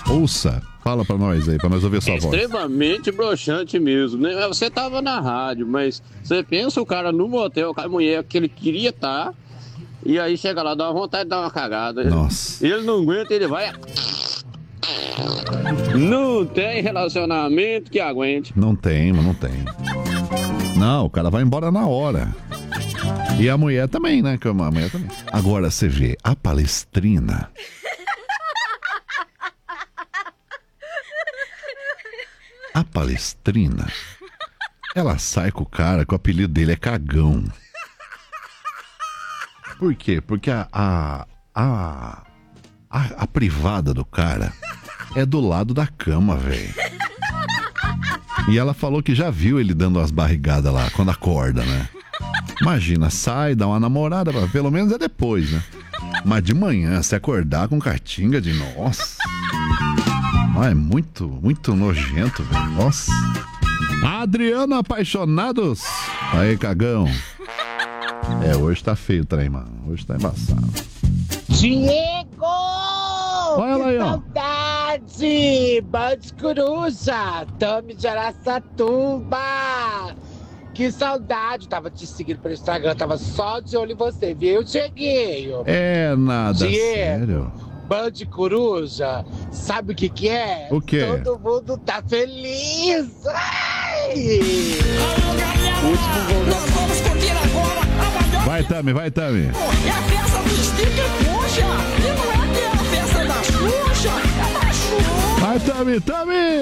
Ouça. Fala pra nós aí, pra nós ouvir sua voz. Extremamente broxante mesmo, né? Você tava na rádio, mas você pensa o cara no motel, com a mulher que ele queria estar, e aí chega lá, dá uma vontade de dar uma cagada. Nossa. Ele não aguenta, ele vai... Não tem relacionamento que aguente. Não tem, mas não tem. Não, o cara vai embora na hora. E a mulher também, né? A mulher também. Agora você vê, a Palestrina... A Palestrina, ela sai com o cara, que o apelido dele é Cagão. Por quê? Porque a privada do cara é do lado da cama, velho. E ela falou que já viu ele dando umas barrigadas lá, quando acorda, né? Imagina, sai, dá uma namorada, pelo menos é depois, né? Mas de manhã, se acordar com catinga de nossa... Ah, é muito nojento, velho. Nossa. Adriano Apaixonados. Aí, Cagão. Hoje tá feio o trem, mano. Hoje tá embaçado. Diego! Olha ela aí, ó. Saudade! Band Coruja! Tami de Araçatuba! Que saudade! Tava te seguindo pelo Instagram, tava só de olho em você, viu, Dieguinho? É nada, Diego. sério. Band Coruja, sabe o que que é? O quê? Todo mundo tá feliz! Ai! Nós vamos curtir agora a maior... Vai, Tami, vai, Tami. É a festa do Sticker Puxa! E não é aquela festa da Xuxa, é da Xuxa! Vai, Tami, Tami!